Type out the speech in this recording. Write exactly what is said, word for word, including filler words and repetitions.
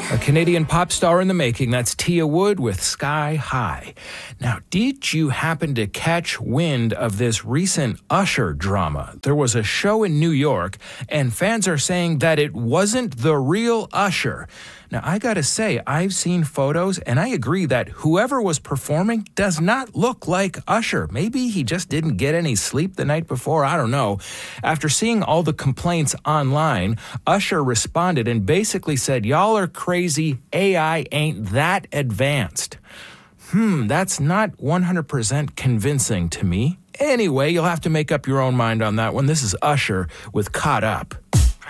A Canadian pop star in the making. That's Tia Wood with Sky High. Now, did you happen to catch wind of this recent Usher drama? There was a show in New York, and fans are saying that it wasn't the real Usher. Now, I gotta say, I've seen photos, and I agree that whoever was performing does not look like Usher. Maybe he just didn't get any sleep the night before, I don't know. After seeing all the complaints online, Usher responded and basically said, "Y'all are crazy, A I ain't that advanced." Hmm, that's not one hundred percent convincing to me. Anyway, you'll have to make up your own mind on that one. This is Usher with Caught Up.